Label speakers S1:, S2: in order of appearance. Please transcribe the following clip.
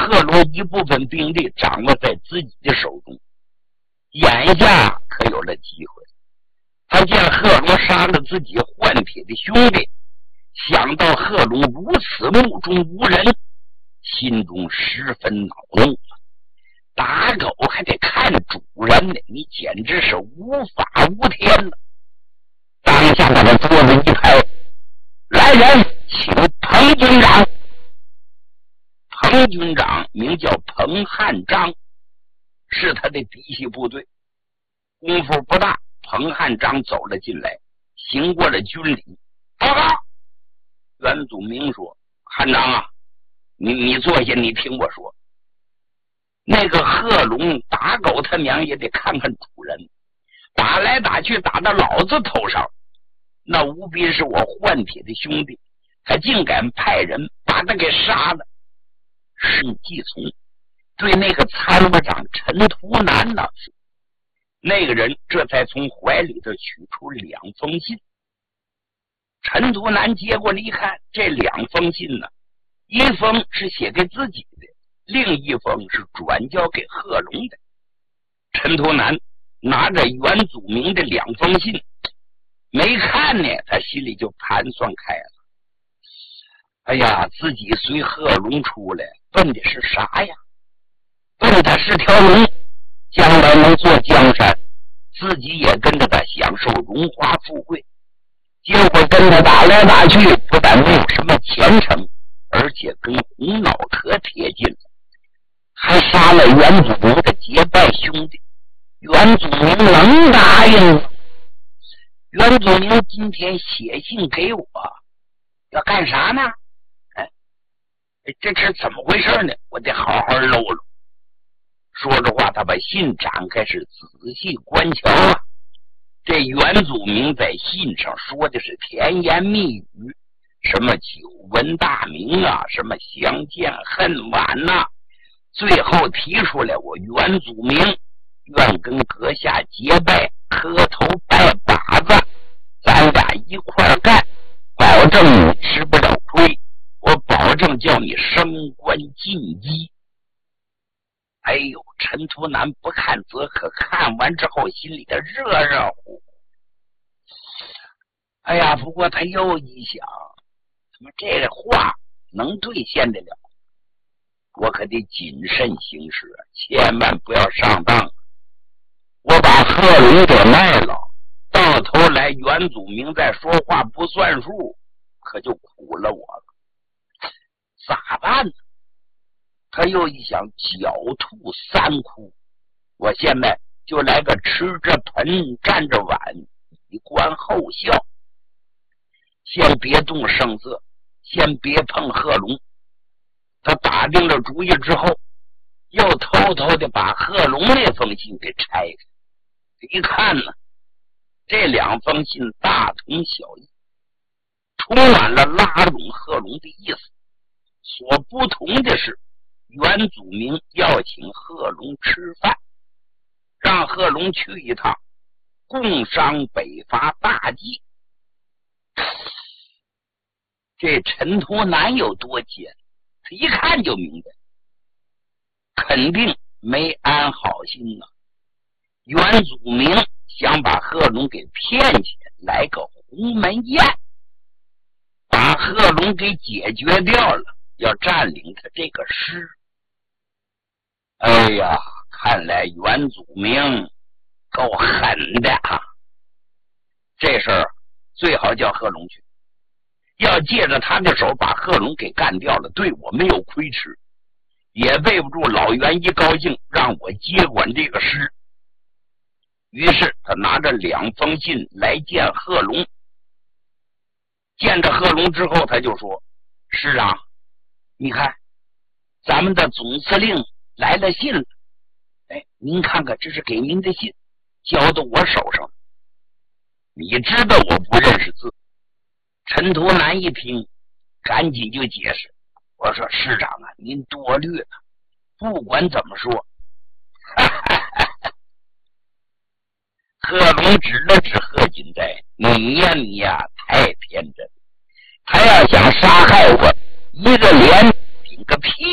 S1: 贺罗一部分兵力掌握在自己的手中，眼下可有了机会。他见贺罗杀了自己换铁的兄弟，想到贺龙如此目中无人，心中十分恼怒。打狗还得看主人呢，你简直是无法无天了。当下把他桌子一拍，来人，请彭军长。彭军长名叫彭汉章，是他的嫡系部队。功夫不大，彭汉章走了进来，行过了军礼。报告，袁祖明说：“汉章啊，你坐下，你听我说。那个贺龙打狗他娘也得看看主人，打来打去打到老子头上，那无比是我换铁的兄弟，他竟敢派人把他给杀了。”是季从对那个参谋长陈图南呢，那个人这才从怀里头取出2封信。陈图南接过来一看，这2封信呢，一封是写给自己的，另一封是转交给贺龙的。陈图南拿着袁祖明的2封信，没看呢，他心里就盘算开了。哎呀，自己随贺龙出来，奔的是啥呀？奔他是条龙，将来能做江山，自己也跟着他享受荣华富贵。结果跟他打来打去，不但没有什么前程，而且跟红脑壳贴近了，还杀了袁祖明的结拜兄弟。袁祖明能答应吗？袁祖明今天写信给我，要干啥呢？这是怎么回事呢？我得好好搂搂。说着话，他把信展开，是仔细观瞧啊。这袁祖明在信上说的是甜言蜜语，什么久闻大名啊，什么相见恨晚呐，最后提出来我袁祖明愿跟阁下结拜，磕头拜把子，咱俩一块干，保证你吃不了亏，我保证叫你升官晋级。哎呦，陈图南不看则可，看完之后心里的热热乎。哎呀，不过他又一想，怎么这个话能兑现得了？我可得谨慎行事，千万不要上当。我把贺龙给卖了，到头来袁祖明再说话不算数，可就苦了我了。咋办呢？他又一想，狡兔3窟，我现在就来个吃着盆站着碗，以观后效。先别动声色，先别碰贺龙。他打定了主意之后，又偷偷的把贺龙那封信给拆开。一看呢，这2封信大同小异，充满了拉拢贺龙的意思。所不同的是，袁祖明要请贺龙吃饭，让贺龙去一趟，共商北伐大计。这陈图南有多奸，他一看就明白，肯定没安好心啊。袁祖明想把贺龙给骗起来，来个鸿门宴，把贺龙给解决掉了，要占领他这个师。哎呀，看来袁祖明够狠的啊！这事儿最好叫贺龙去，要借着他的手把贺龙给干掉了，对我没有亏吃，也背不住老袁一高兴让我接管这个师。于是他拿着2封信来见贺龙。见着贺龙之后，他就说：“师长，你看咱们的总司令来了信了，哎，您看看，这是给您的信，交到我手上。你知道我不认识字。”陈图南一听，赶紧就解释：“我说师长啊，您多虑了，不管怎么说。”贺龙指了指贺锦斋：“你呀，太天真，他要想杀害我，一个连顶个屁。”